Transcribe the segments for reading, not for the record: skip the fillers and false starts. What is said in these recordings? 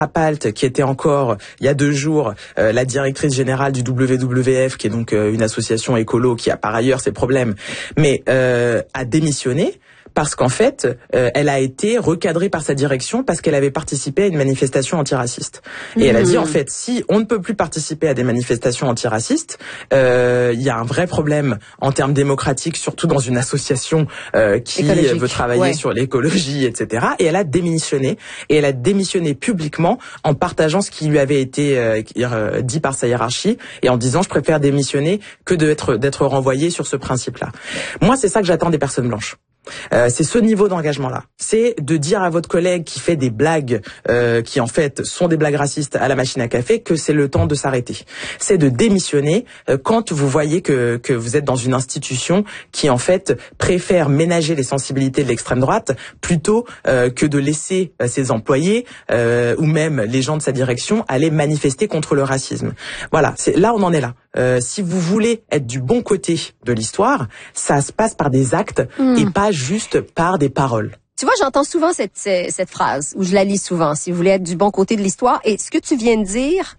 Palt, qui était encore, il y a 2 jours, la directrice générale du WWF, qui est donc une association écolo qui a par ailleurs ses problèmes, mais a démissionné. Parce qu'en fait, elle a été recadrée par sa direction parce qu'elle avait participé à une manifestation antiraciste. Et elle a dit, en fait, si on ne peut plus participer à des manifestations antiracistes, il y a un vrai problème en termes démocratiques, surtout dans une association qui veut travailler sur l'écologie, etc. Et elle a démissionné. Et elle a démissionné publiquement en partageant ce qui lui avait été dit par sa hiérarchie et en disant, je préfère démissionner que d'être renvoyée sur ce principe-là. Moi, c'est ça que j'attends des personnes blanches. C'est ce niveau d'engagement-là. C'est de dire à votre collègue qui fait des blagues qui en fait sont des blagues racistes à la machine à café que c'est le temps de s'arrêter. C'est de démissionner quand vous voyez que vous êtes dans une institution qui en fait préfère ménager les sensibilités de l'extrême droite plutôt que de laisser ses employés ou même les gens de sa direction aller manifester contre le racisme. Voilà, là on en est là. Si vous voulez être du bon côté de l'histoire, ça se passe par des actes et pas juste par des paroles. Tu vois, j'entends souvent cette phrase, ou je la lis souvent, si vous voulez être du bon côté de l'histoire. Et ce que tu viens de dire,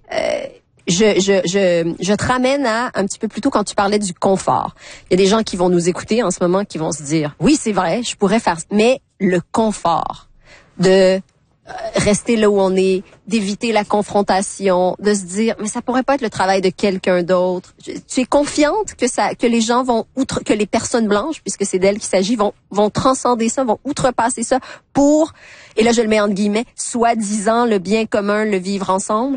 je te ramène à un petit peu plus tôt quand tu parlais du confort. Il y a des gens qui vont nous écouter en ce moment qui vont se dire, oui, c'est vrai, je pourrais faire, mais le confort de rester là où on est, d'éviter la confrontation, de se dire mais ça pourrait pas être le travail de quelqu'un d'autre. Tu es confiante que les gens vont que les personnes blanches, puisque c'est d'elles qu'il s'agit, vont transcender ça, vont outrepasser ça pour, et là je le mets entre guillemets, soi-disant le bien commun, le vivre ensemble?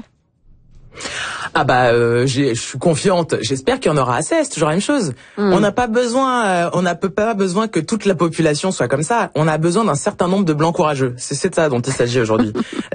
Je suis confiante. J'espère qu'il y en aura assez. C'est toujours la même chose. On n'a pas besoin, que toute la population soit comme ça. On a besoin d'un certain nombre de blancs courageux. C'est de ça dont il s'agit aujourd'hui.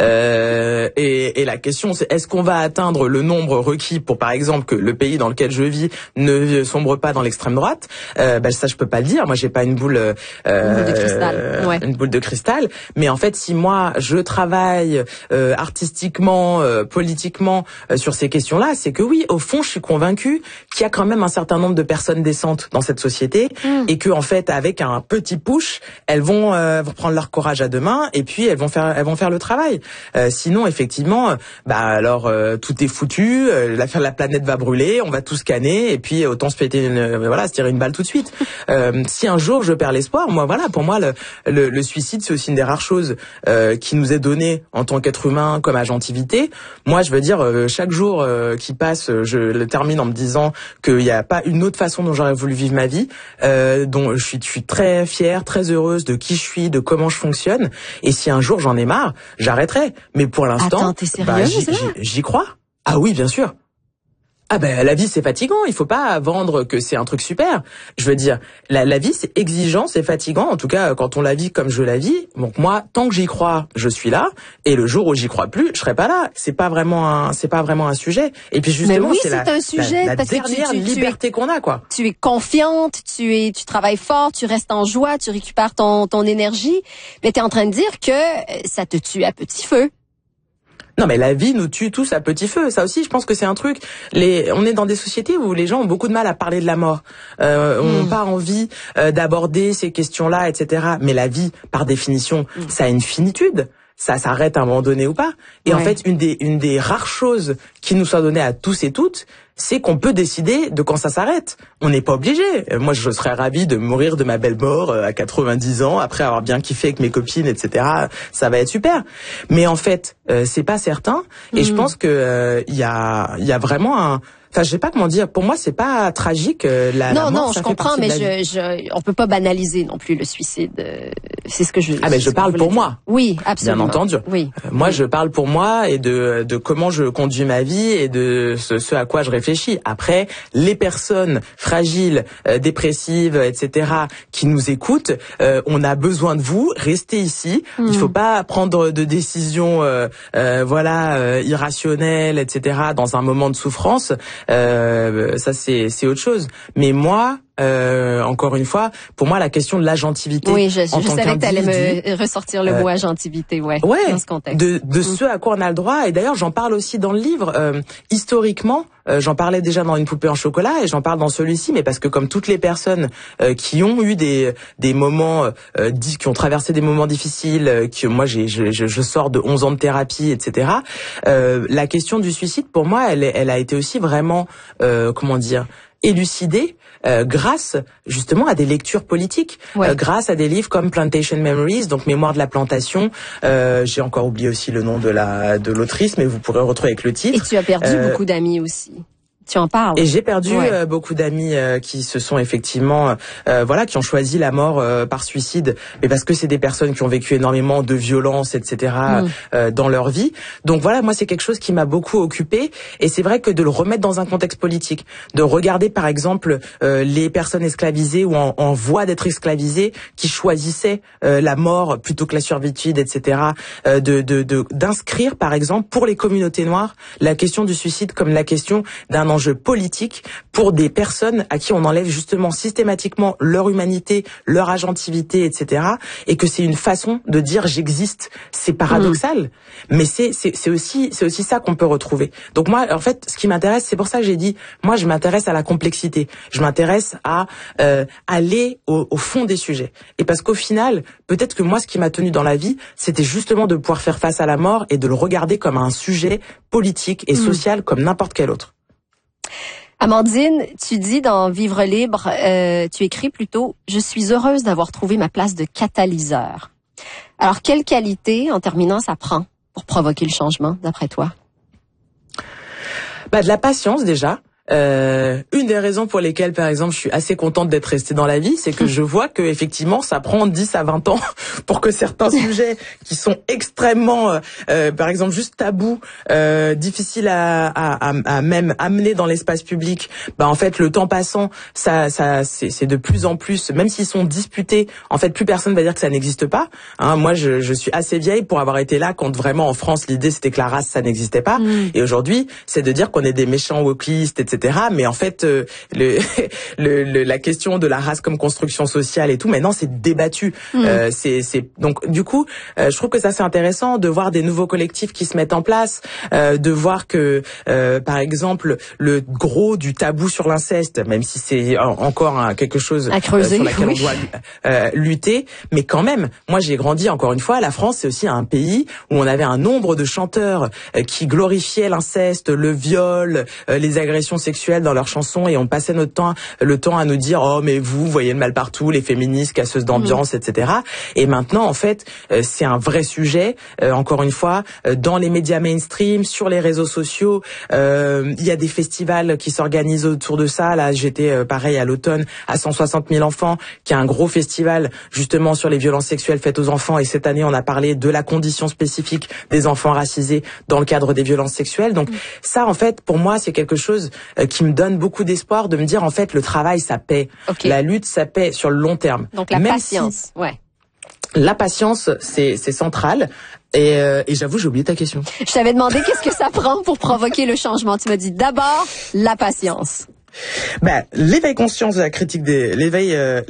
Et la question, c'est est-ce qu'on va atteindre le nombre requis pour, par exemple, que le pays dans lequel je vis ne sombre pas dans l'extrême droite? Ça, je peux pas le dire. Moi, j'ai pas une boule de cristal. Une boule de cristal. Mais en fait, si moi je travaille artistiquement, politiquement sur ces questions-là, c'est que oui, au fond, je suis convaincue qu'il y a quand même un certain nombre de personnes décentes dans cette société et que en fait, avec un petit push, elles vont prendre leur courage à deux mains et puis elles vont faire le travail. Sinon, effectivement, tout est foutu, la planète va brûler, on va tout scanner et puis autant se péter se tirer une balle tout de suite. Si un jour je perds l'espoir, pour moi, le suicide, c'est aussi une des rares choses qui nous est donnée en tant qu'être humain comme agentivité. Moi, je veux dire, chaque jour qui passe, je le termine en me disant qu'il n'y a pas une autre façon dont j'aurais voulu vivre ma vie, dont je suis très fière, très heureuse de qui je suis, de comment je fonctionne. Et si un jour j'en ai marre, j'arrêterai. Mais pour l'instant, attends, t'es sérieuse, j'y crois. Ah oui, bien sûr. La vie c'est fatigant, il faut pas vendre que c'est un truc super. Je veux dire, la vie c'est exigeant, c'est fatigant, en tout cas quand on la vit comme je la vis. Donc moi, tant que j'y crois, je suis là, et le jour où j'y crois plus, je serai pas là. C'est pas vraiment un sujet. Et puis justement, c'est un sujet la parce dernière que liberté qu'on a, quoi. Tu es confiante, tu travailles fort, tu restes en joie, tu récupères ton énergie, mais tu es en train de dire que ça te tue à petit feu. Non, mais la vie nous tue tous à petit feu. Ça aussi, je pense que c'est un truc. On est dans des sociétés où les gens ont beaucoup de mal à parler de la mort. On n'a pas envie d'aborder ces questions-là, etc. Mais la vie, par définition, ça a une finitude. Ça s'arrête à un moment donné ou pas. Et en fait, une des rares choses qui nous soit donnée à tous et toutes, c'est qu'on peut décider de quand ça s'arrête. On n'est pas obligé. Moi, je serais ravie de mourir de ma belle mort à 90 ans, après avoir bien kiffé avec mes copines, etc. Ça va être super. Mais en fait, c'est pas certain. Et je pense que il y a vraiment un... Enfin, je sais pas comment dire. Pour moi, c'est pas tragique. La mort, non, ça je fait comprends, partie de mais on peut pas banaliser non plus le suicide. C'est ce que je. Mais je parle pour moi. Oui, absolument. Bien entendu. Oui. Moi, je parle pour moi et de comment je conduis ma vie et de ce à quoi je réfléchis. Après, les personnes fragiles, dépressives, etc., qui nous écoutent, on a besoin de vous. Restez ici. Il faut pas prendre de décisions, irrationnelles, etc., dans un moment de souffrance. Ça, c'est autre chose. Mais moi, encore une fois, pour moi, la question de l'agentivité. Oui, je savais que t'allais me ressortir le mot agentivité, dans ce contexte. De ce à quoi on a le droit. Et d'ailleurs, j'en parle aussi dans le livre. Historiquement, j'en parlais déjà dans Une poupée en chocolat et j'en parle dans celui-ci, mais parce que comme toutes les personnes qui ont eu des moments qui ont traversé des moments difficiles, moi je sors de 11 ans de thérapie, etc. La question du suicide, pour moi, elle a été aussi vraiment élucidée grâce justement à des lectures politiques, grâce à des livres comme Plantation Memories, donc Mémoire de la plantation. J'ai encore oublié aussi le nom de l'autrice, mais vous pourrez retrouver avec le titre. Et tu as perdu beaucoup d'amis aussi. Tu en parles. Et j'ai perdu beaucoup d'amis qui se sont effectivement qui ont choisi la mort par suicide, mais parce que c'est des personnes qui ont vécu énormément de violences, etc. Dans leur vie. Donc voilà, moi c'est quelque chose qui m'a beaucoup occupée, et c'est vrai que de le remettre dans un contexte politique, de regarder par exemple les personnes esclavisées ou en voie d'être esclavisées qui choisissaient la mort plutôt que la servitude, etc. D'inscrire par exemple pour les communautés noires la question du suicide comme la question d'un enjeu politique pour des personnes à qui on enlève justement systématiquement leur humanité, leur agentivité, etc. Et que c'est une façon de dire j'existe. C'est paradoxal, mais c'est aussi ça qu'on peut retrouver. Donc moi, en fait, ce qui m'intéresse, c'est pour ça que j'ai dit, moi, je m'intéresse à la complexité. Je m'intéresse à aller au fond des sujets. Et parce qu'au final, peut-être que moi, ce qui m'a tenu dans la vie, c'était justement de pouvoir faire face à la mort et de le regarder comme un sujet politique et social comme n'importe quel autre. Amandine, tu dis dans Vivre libre, tu écris plutôt « Je suis heureuse d'avoir trouvé ma place de catalyseur ». Alors, quelle qualité, en terminant, ça prend pour provoquer le changement, d'après toi? De la patience, déjà. Une des raisons pour lesquelles, par exemple, je suis assez contente d'être restée dans la vie, c'est que je vois que effectivement, ça prend 10 à 20 ans pour que certains sujets qui sont extrêmement, par exemple, juste tabous, difficiles à même amener dans l'espace public, en fait, le temps passant, c'est de plus en plus, même s'ils sont disputés, en fait, plus personne va dire que ça n'existe pas. Moi, je suis assez vieille pour avoir été là quand vraiment en France, l'idée c'était que la race, ça n'existait pas. Et aujourd'hui, c'est de dire qu'on est des méchants wokistes, etc. Mais en fait, la question de la race comme construction sociale et tout, maintenant c'est débattu. Donc du coup, je trouve que ça c'est intéressant de voir des nouveaux collectifs qui se mettent en place, de voir que, par exemple, le gros du tabou sur l'inceste, même si c'est encore quelque chose à creuser, sur laquelle on doit lutter, mais quand même, moi j'ai grandi encore une fois. La France, c'est aussi un pays où on avait un nombre de chanteurs qui glorifiaient l'inceste, le viol, les agressions sexuelles dans leurs chansons, et on passait le temps à nous dire oh mais vous voyez le mal partout, les féministes casseuses d'ambiance, etc. Et maintenant en fait c'est un vrai sujet, encore une fois, dans les médias mainstream, sur les réseaux sociaux. Il y a des festivals qui s'organisent autour de ça. Là j'étais pareil à l'automne à 160 000 enfants, qui est un gros festival justement sur les violences sexuelles faites aux enfants, et cette année on a parlé de la condition spécifique des enfants racisés dans le cadre des violences sexuelles. Donc ça en fait pour moi c'est quelque chose qui me donne beaucoup d'espoir, de me dire en fait le travail ça paie, la lutte ça paie sur le long terme. Donc la patience, La patience c'est central. Et j'avoue, j'ai oublié ta question. Je t'avais demandé qu'est-ce que ça prend pour provoquer le changement. Tu m'as dit d'abord la patience. L'éveil conscience de la critique l'éveil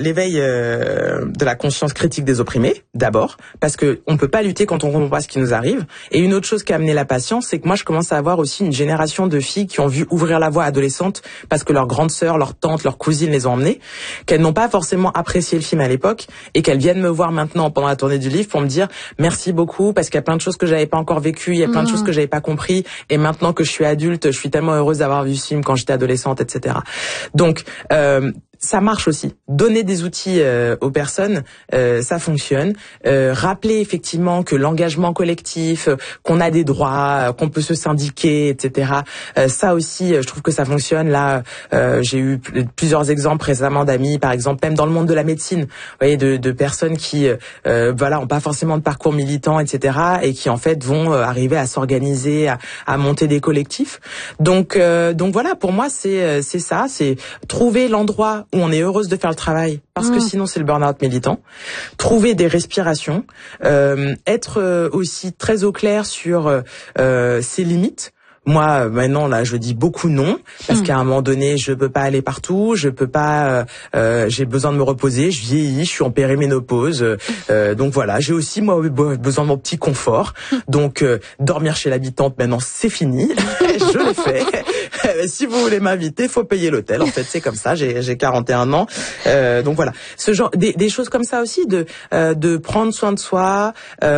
de la conscience critique des opprimés d'abord, parce que on peut pas lutter quand on comprend pas ce qui nous arrive. Et une autre chose qui a amené la patience, c'est que moi je commence à avoir aussi une génération de filles qui ont vu ouvrir la voie adolescente parce que leurs grandes sœurs, leurs tantes, leurs cousines les ont emmenées, qu'elles n'ont pas forcément apprécié le film à l'époque, et qu'elles viennent me voir maintenant pendant la tournée du livre pour me dire merci beaucoup parce qu'il y a plein de choses que j'avais pas encore vécues, il y a plein de choses que j'avais pas compris, et maintenant que je suis adulte, je suis tellement heureuse d'avoir vu ce film quand j'étais adolescente, etc. Donc ça marche aussi. Donner des outils aux personnes, ça fonctionne. Rappeler effectivement que l'engagement collectif, qu'on a des droits, qu'on peut se syndiquer, etc. Ça aussi, je trouve que ça fonctionne. Là, j'ai eu plusieurs exemples récemment d'amis, par exemple, même dans le monde de la médecine, vous voyez, de personnes qui, ont pas forcément de parcours militant, etc. et qui en fait vont arriver à s'organiser, à monter des collectifs. Donc voilà, pour moi, c'est ça, c'est trouver l'endroit où on est heureuse de faire le travail, parce que sinon c'est le burn-out militant. Trouver des respirations, être aussi très au clair sur ses limites. Moi, maintenant, là, je dis beaucoup non, parce qu'à un moment donné, je peux pas aller partout, je peux pas, j'ai besoin de me reposer, je vieillis, je suis en périménopause, donc voilà, j'ai aussi, moi, besoin de mon petit confort, donc dormir chez l'habitante, maintenant, c'est fini, je l'ai fait. Si vous voulez m'inviter, faut payer l'hôtel, en fait, c'est comme ça, j'ai 41 ans, donc voilà. Ce genre, des choses comme ça aussi, de prendre soin de soi,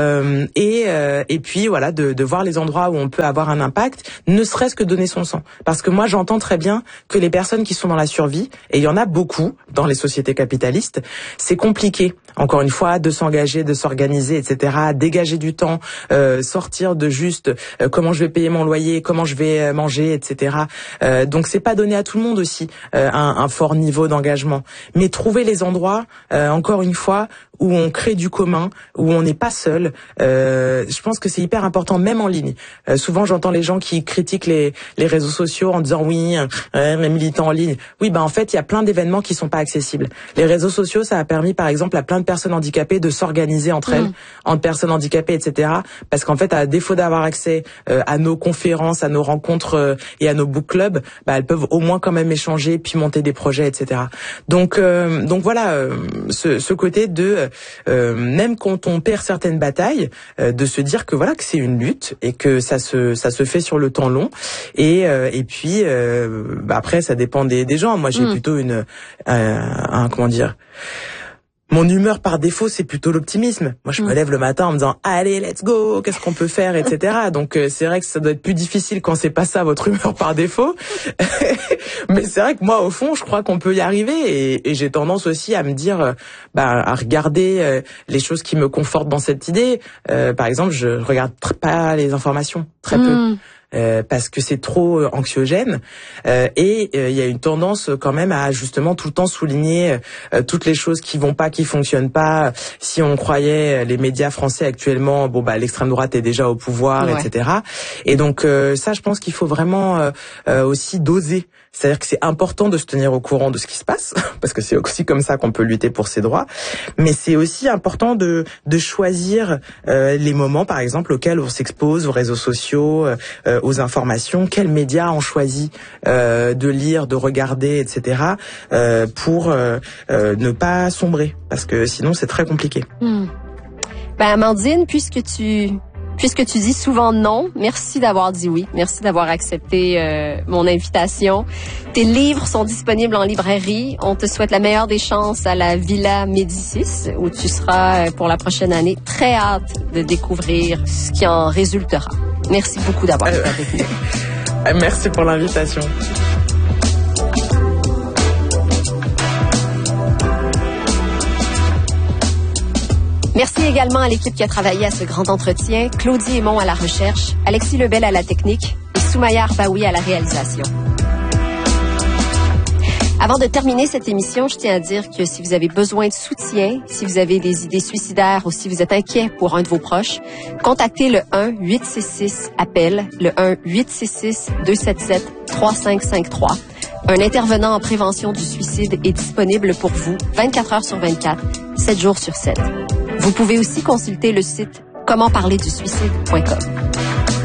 et puis voilà, de voir les endroits où on peut avoir un impact, ne serait-ce que donner son sang. Parce que moi, j'entends très bien que les personnes qui sont dans la survie, et il y en a beaucoup dans les sociétés capitalistes, c'est compliqué, encore une fois, de s'engager, de s'organiser, etc., dégager du temps, sortir de juste comment je vais payer mon loyer, comment je vais manger, etc. Donc c'est pas donné à tout le monde aussi un fort niveau d'engagement. Mais trouver les endroits, encore une fois, où on crée du commun, où on n'est pas seul, je pense que c'est hyper important, même en ligne. Souvent, j'entends les gens qui critiquent les réseaux sociaux en disant oui, les militants en ligne. Oui, en fait, il y a plein d'événements qui sont pas accessibles. Les réseaux sociaux, ça a permis, par exemple, à plein de personnes handicapées de s'organiser entre elles, entre personnes handicapées, etc. Parce qu'en fait, à défaut d'avoir accès à nos conférences, à nos rencontres et à nos book clubs, elles peuvent au moins quand même échanger, puis monter des projets, etc. Donc voilà, ce côté de même quand on perd certaines batailles, de se dire que voilà, que c'est une lutte et que ça se fait sur le temps long, et puis après ça dépend des gens. Moi j'ai plutôt comment dire, mon humeur par défaut, c'est plutôt l'optimisme. Moi, je me lève le matin en me disant allez, let's go, qu'est-ce qu'on peut faire, etc. Donc c'est vrai que ça doit être plus difficile quand c'est pas ça votre humeur par défaut. Mais c'est vrai que moi, au fond, je crois qu'on peut y arriver, et j'ai tendance aussi à me dire, à regarder les choses qui me confortent dans cette idée. Par exemple, je regarde pas les informations, très peu. Parce que c'est trop anxiogène, et il y a une tendance quand même à justement tout le temps souligner toutes les choses qui vont pas, qui fonctionnent pas. Si on croyait les médias français actuellement, l'extrême droite est déjà au pouvoir, etc. Et donc ça, je pense qu'il faut vraiment aussi doser. C'est-à-dire que c'est important de se tenir au courant de ce qui se passe, parce que c'est aussi comme ça qu'on peut lutter pour ses droits. Mais c'est aussi important de choisir les moments, par exemple, auxquels on s'expose, aux réseaux sociaux, aux informations. Quels médias on choisit de lire, de regarder, etc. Pour ne pas sombrer, parce que sinon c'est très compliqué. Amandine, puisque tu dis souvent non, merci d'avoir dit oui. Merci d'avoir accepté mon invitation. Tes livres sont disponibles en librairie. On te souhaite la meilleure des chances à la Villa Médicis, où tu seras pour la prochaine année. Très hâte de découvrir ce qui en résultera. Merci beaucoup d'avoir été avec nous. Merci pour l'invitation. Merci également à l'équipe qui a travaillé à ce grand entretien, Claudie Aymon à la recherche, Alexis Lebel à la technique et Soumaya Arbaoui à la réalisation. Avant de terminer cette émission, je tiens à dire que si vous avez besoin de soutien, si vous avez des idées suicidaires ou si vous êtes inquiet pour un de vos proches, contactez le 1-866-APPEL, le 1-866-277-3553. Un intervenant en prévention du suicide est disponible pour vous 24 heures sur 24, 7 jours sur 7. Vous pouvez aussi consulter le site commentparlerdusuicide.com.